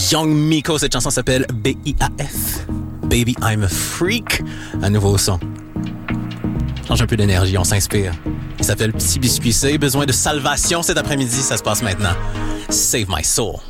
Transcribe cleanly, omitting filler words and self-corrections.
Young Miko, cette chanson s'appelle BIAF. Baby I'm a Freak. Un nouveau son. Change un peu d'énergie, on s'inspire. Il s'appelle Petit Biscuit. Si vous avez besoin de salvation cet après-midi, ça se passe maintenant. Save My Soul.